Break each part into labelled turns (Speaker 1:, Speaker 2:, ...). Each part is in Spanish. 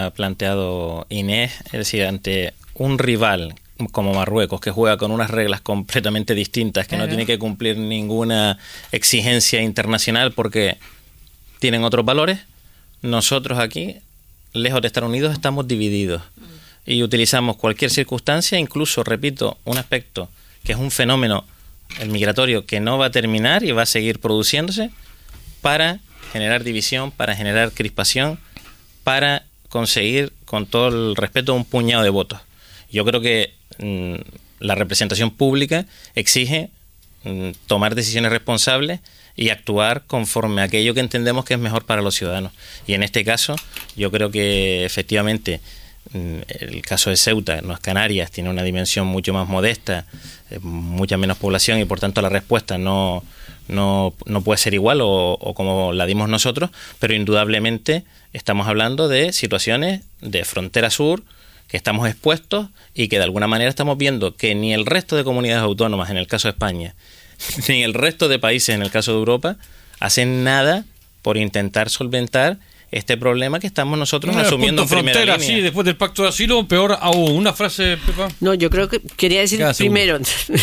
Speaker 1: planteado Inés, es decir, ante un rival como Marruecos, que juega con unas reglas completamente distintas, que no tiene que cumplir ninguna exigencia internacional porque tienen otros valores, nosotros aquí, lejos de estar unidos, estamos divididos y utilizamos cualquier circunstancia, incluso, repito, un aspecto que es un fenómeno, el migratorio, que no va a terminar y va a seguir produciéndose, para generar división, para generar crispación, para conseguir, con todo el respeto, un puñado de votos. Yo creo que la representación pública exige tomar decisiones responsables y actuar conforme a aquello que entendemos que es mejor para los ciudadanos. Y en este caso, yo creo que efectivamente el caso de Ceuta, no es Canarias, tiene una dimensión mucho más modesta, mucha menos población y por tanto la respuesta no puede ser igual o como la dimos nosotros, pero indudablemente estamos hablando de situaciones de frontera sur que estamos expuestos y que de alguna manera estamos viendo que ni el resto de comunidades autónomas, en el caso de España, ni el resto de países, en el caso de Europa, hacen nada por intentar solventar este problema que estamos nosotros asumiendo en primera línea.
Speaker 2: Sí, después del pacto de asilo, peor aún. Una frase, Pepa.
Speaker 3: No, yo creo que quería decir primero,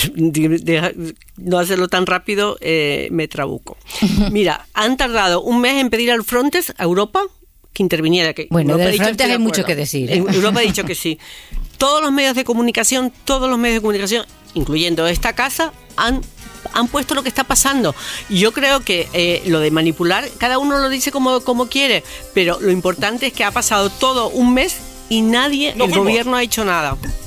Speaker 3: no hacerlo tan rápido, me trabuco. Mira, han tardado un mes en pedir al Frontex a Europa que interviniera.
Speaker 4: Bueno, del Frontex hay mucho que decir.
Speaker 3: Europa ha dicho que sí. Todos los medios de comunicación, incluyendo esta casa, han puesto lo que está pasando. Y yo creo que lo de manipular, cada uno lo dice como quiere, pero lo importante es que ha pasado todo un mes y el gobierno ha hecho nada.